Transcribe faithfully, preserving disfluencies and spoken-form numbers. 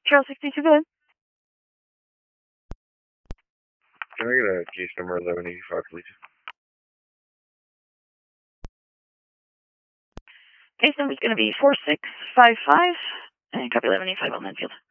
Trail sixty-two, go ahead. Can I get a case number eleven eighty-five, please? Case number is going to be four six five five, and copy eleven eighty-five on that field.